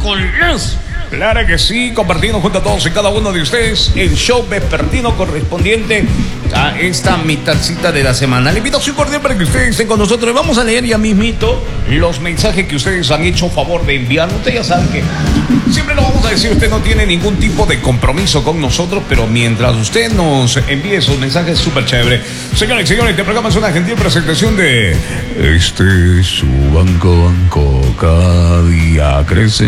miércoles. Claro que sí, compartiendo junto a todos y cada uno de ustedes el show vespertino correspondiente a esta mitadcita de la semana. La invitación cordial para que ustedes estén con nosotros. Vamos a leer ya mismito los mensajes que ustedes han hecho favor de enviar. Ustedes ya saben que siempre lo vamos a decir, usted no tiene ningún tipo de compromiso con nosotros, pero mientras usted nos envíe sus mensajes, súper chévere. Señores y señores, te programa una gentil presentación de este es su banco, cada día crece